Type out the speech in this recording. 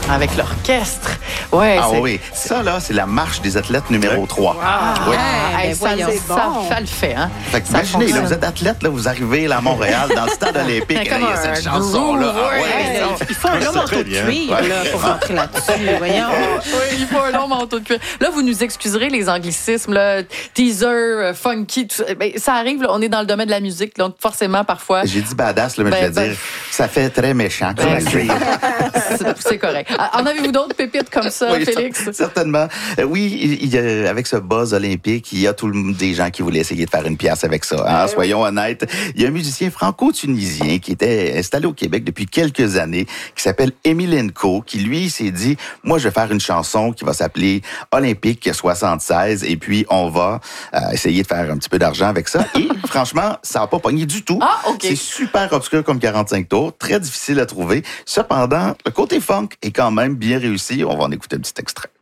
Avec l'orchestre. Ouais, Ah oui, ça là, c'est la marche des athlètes numéro 3. Ah, Oui. hey, ça le fait, hein? Fait que imaginez, là, vous êtes athlète, là, vous arrivez là, à Montréal, dans le stade olympique, il y a cette chanson-là. Il faut un long manteau de cuir pour rentrer là-dessus. Voyons. Oui, il faut un long manteau de cuir. Là, vous nous excuserez les anglicismes, là, teaser, funky, tout ça. Ben, ça arrive, là, on est dans le domaine de la musique, donc forcément, parfois... J'ai dit badass, là, mais je vais dire, ça fait très méchant. C'est correct. En avez-vous d'autres pépites comme ça, oui, Félix? Certainement. Oui, avec ce buzz olympique, il y a des gens qui voulaient essayer de faire une pièce avec ça. Hein? Soyons honnêtes. Il y a un musicien franco-tunisien qui était installé au Québec depuis quelques années, qui s'appelle Emilenko, qui, lui, s'est dit, moi, je vais faire une chanson qui va s'appeler Olympique 76, et puis on va essayer de faire un petit peu d'argent avec ça. Et franchement, ça n'a pas pogné du tout. Ah, OK. C'est super obscur comme 45 tours, très difficile à trouver. Cependant, le côté funk est quand même bien réussi. On va en écouter un petit extrait.